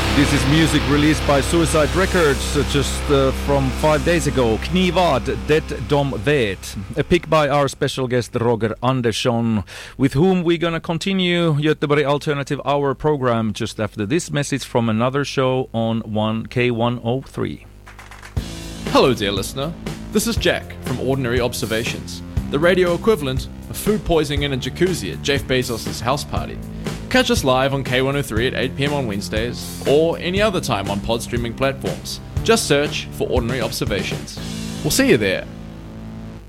This is music released by Suicide Records just from 5 days ago. Knivad, det de vet. A pick by our special guest Roger Andersson, with whom we're gonna continue Göteborg Alternative Hour program just after this message from another show on K103. Hello, dear listener. This is Jack from Ordinary Observations, the radio equivalent of food poisoning in a jacuzzi at Jeff Bezos' house party. Catch us live on K103 at 8 p.m. on Wednesdays, or any other time on pod streaming platforms. Just search for Ordinary Observations. We'll see you there.